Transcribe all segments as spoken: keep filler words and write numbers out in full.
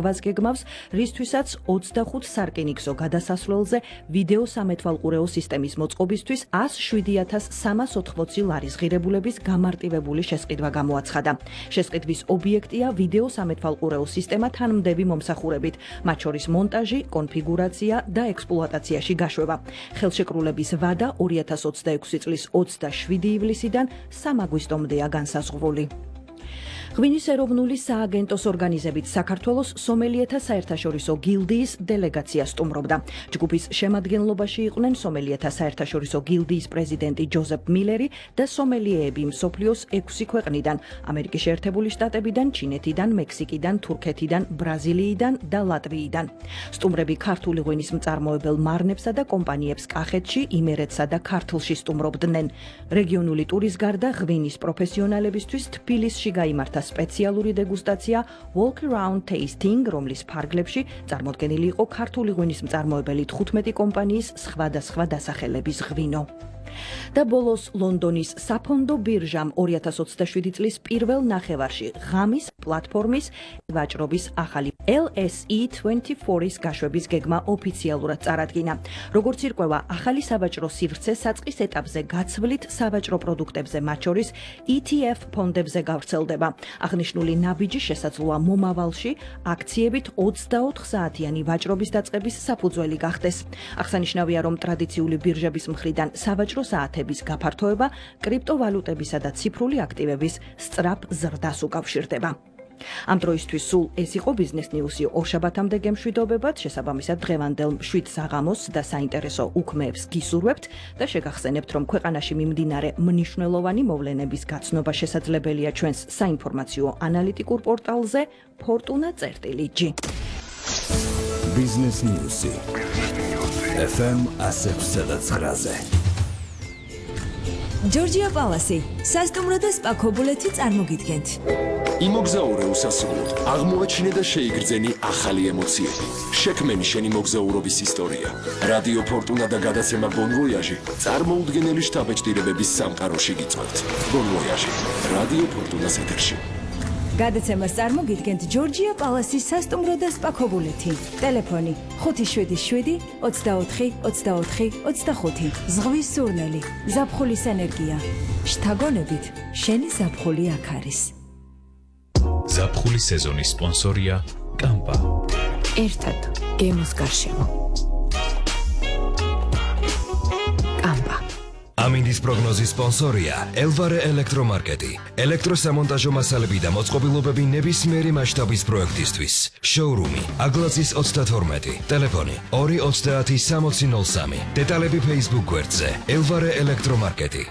დარღვას გეგმავს, რისთვისაც ოცდახუთ სარკინიგზო გადასასვლელზე ვიდეო სამეთვალყურეო სისტემის მოწყობისთვის ას შვიდი ათას სამას ოთხმოცი ლარის ღირებულების გამარტივებული შესყიდვა გამოაცხადა. შესყიდვის ობიექტია ვიდეო სამეთვალყურეო სისტემა თანმდები მომსახურებით, მათ შორის მონტაჟი, კონფიგურაცია და ექსპლუატაციაში გაშვება. ხელშეკრულების ვადა ორი ათას ოცდაექვსი წლის ოცდაშვიდი ივლისიდან სამ აგვისტომდეა განსაზღვრული. ღვინის ეროვნული სააგენტოს ორგანიზებით საქართველოს სომელიეთა საერთაშორისო გილდიის დელეგაცია სტუმრობდა. ჯგუფის შემადგენლობაში იყვნენ სომელიეთა საერთაშორისო გილდიის პრეზიდენტი ჯოზეფ მილერი და სომელიეები მსოფლიოს ექვსი ქვეყნიდან, ამერიკის შეერთებული შტატებიდან, ჩინეთიდან, მექსიკიდან, თურქეთიდან, ბრაზილიიდან და ლატვიიდან. სტუმრები ქართული ღვინის მწარმოებელ მარნებსა და კომპანიებს კახეთში, იმერეთსა და ქართლში სტუმრობდნენ. რეგიონული ტურის გარდა ღვინის პროფესიონალებისთვის თბილისში გაიმართა სპეციალური დეგუსტაცია Walk Around Tasting, რომლის ფარგლებში წარმოდგენილი იყო ქართული ღვინის მწარმოებელი თხუთმეტი კომპანიის სხვადასხვა დასახელების ღვინო. და ბოლოს ლონდონის საფონდო ბირჟამ ორი ათას ოცდაშვიდი წლის პირველ ნახევარში ღამის პლატფორმის ვაჭრობის ახალი L S E შვიდ-ის გაშვების გეგმა ოფიციალურად წარადგინა. როგორც ირკვევა, ახალი სავაჭრო სივრცე საწყის ეტაპზე გაცვლით სავაჭრო პროდუქტებზე, მათ შორის E T F ფონდებზე გავრცელდება. აღნიშნული ნაბიჯი შესაძლოა მომავალში აქციებით ოცდაოთხ საათიანი ვაჭრობის დაწყების საფუძველი გახდეს. აღსანიშნავია, რომ ტრადიციული ბირჟების მხრიდან სავაჭრო საათების გაფართოება კრიპტოვალუტებისა და ციფრული აქტივების სწრაფ ზრდას უკავშირდება. ამ დროისთვის სულ ეს იყო ბიზნეს ნიუსი ორშაბათამდე გემშვიდობებად, შესაბამისად დღევანდელ მშვიდ საღამოს და საინტერესო უქმეებს გისურვებთ და შეგახსენებთ, რომ ქვეყანაში მიმდინარე მნიშვნელოვანი მოვლენების გაცნობა შესაძლებელია ჩვენს საინფორმაციო ანალიტიკურ პორტალზე ფორტუნა წერტილი ჯი. ბიზნეს ნიუსი F M ათას ცხრაზე. ჯორჯია პალასი, სასტუმრო და სპა ქობულეთი წარმოგიდგენთ. იმოგზაურე უსასრულოდ, აღმოაჩინე და შეიგრძენი ახალი ემოციები. შექმენი შენი მოგზაურობის ისტორია. რადიო ფორტუნა და გადაცემა Bon Voyage წარმოუდგენელი შთაბეჭდილებების სამყაროში გიწევთ. Bon Voyage, რადიო ფორტუნას ეთერში. გადაცემას წარმოგიდგენთ ჯორჯია პალასის სასტუმრო და სპა ქობულეთი. ტელეფონი ხუთი შვიდი შვიდი ოცდაოთხი ოცდაოთხი ოცდახუთი. ზღვის სურნელი, ზაფხულის ენერგია. შთაგონებით, შენი ზაფხული აქ არის. ზაფხულის სეზონის სპონსორია კამპა. ერთად გემოს გარშემო. კამპა. ამინდის პროგნოზის სპონსორია ელვარე ელექტრომარკეტი. ელექტროსამონტაჟო მასალები და მოწყობილობები ნებისმიერი მასშტაბის პროექტისთვის. შოურუმი აგლაძის ოცდათორმეტი. ტელეფონი ორი ოცდაათი სამოცი ნოლ სამი. დეტალები Facebook გვერდზე ელვარე ელექტრომარკეტი.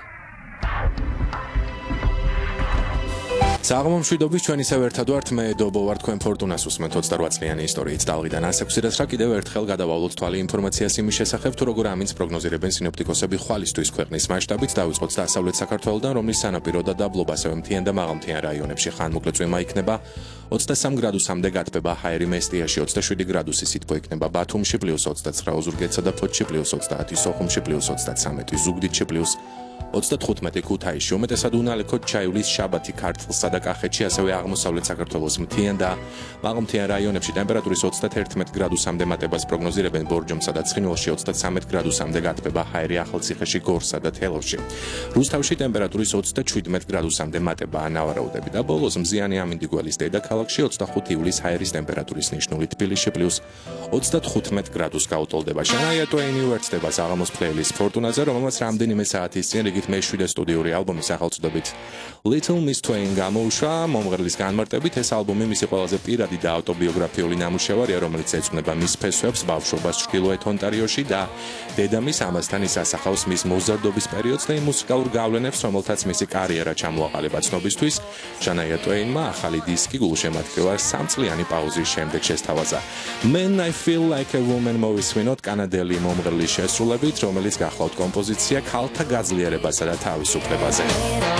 საღამომშვიდობის ჩვენ ისევ ერთად ვართ, მე დობო ვარ, თქვენ ფორტუნას უსმენთ ოცდარვა წლიანი ისტორიით ტალღიდან ას ექვსი დღეს რა კიდევ ერთხელ გადავავლოთ თვალი ინფორმაციას იმის შესახებ, თუ როგორ ამინდს პროგნოზირებენ სინოპტიკოსები ხვალისთვის ქვეყნის მასშტაბით, დავიწყოთ დასავლეთ საქართველოდან, რომლის სანაპირო და დაბლობ ასევე მთიან და მაღალმთიან რაიონებში ხანმოკლე წვიმა იქნება. ოცდასამ გრადუსამდე გათბება ჰაერი მესტიაში, ოცდაშვიდი გრადუსი სითბო იქნება ბათუმში, პლუს ოცდაცხრა ოზურგეთსა და ფოთში, პლუს ოცდაათი სოხუმში, პლუს ოცდაცამეტი ზუგდიდში, პლუს ოცდათხუთმეტი ქუთაისში, უმეტესად უნალექოდ ჩაივლის შაბათი ქართლსა და კახეთში, ასევე აღმოსავლეთ საქართველოს მთიან და მაღალმთიან რაიონებში ტემპერატურის ოცდაათი გრადუსამდე მატებას პროგნოზირებენ ბორჯომსა და ცხინვალში, ოცდაცამეტ გრადუსამდე გათბება ჰაერი ახალციხეში, გორსა და თელავში. რუსთავში ტემპერატურის ოცდაჩვიდმეტ გრადუსამდე მატებაა ნავარაუდები და ბოლოს მზიანი ამინდიგველის დედაქალაქში ოცდახუთი ივლის ჰაერის ტემპერატურის ნიშნული თბილისში პლუს ოცდათხუთმეტ გრადუსს გაუტოლდება. შანაია ტვეინი უერთდება საღამოს პლეილისტ ფორტუნაზე, რომელმაც რამდენიმე საათის წინ რიგით მეშვიდე სტუდიური ალბომის სახელწოდებით Little Miss Twain გამოუშვა. მომღერლის განმარტებით ეს ალბომი მისი ყველაზე პირადი და ავტობიოგრაფიული ნამუშევარია, რომელიც ეძღვნება მის ფესვებს ბავშვობას ჩრდილოეთ ონტარიოში და დედამის ამასთან ის ასახავს მის მოზარდობის პერიოდს და იმ მუსიკალურ გავლენებს, რომელთაც მისი კარიერა ჩამოაყალიბა ცნობისთვის. შანაია ტვეინმა ახალი დისკი გულშემატკივარ სამწლიანი პაუზის შემდეგ შესთავაზა. Men I Feel Like a Woman მოვისმინოთ კანადელი მომღერლის შესრულებით, რომელიც გახლავთ კომპოზიცია ქალთა გაძლიერებასა და თავისუფლებაზე.